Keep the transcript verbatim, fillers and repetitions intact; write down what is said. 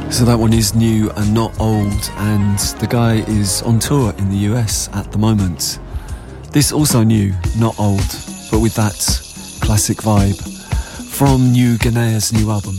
So that one is new and not old, and the guy is on tour in the U S at the moment. This also new, not old, but with that classic vibe from New Guinea's new album.